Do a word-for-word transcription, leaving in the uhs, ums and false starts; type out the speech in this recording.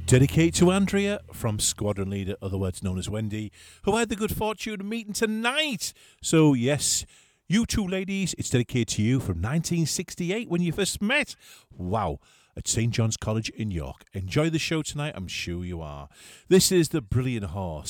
Dedicate to Andrea from Squadron Leader, otherwise known as Wendy, who I had the good fortune of meeting tonight. So, yes, you two ladies, it's dedicated to you from nineteen sixty-eight when you first met. Wow. At Saint John's College in York. Enjoy the show tonight, I'm sure you are. This is The Brilliant Horse.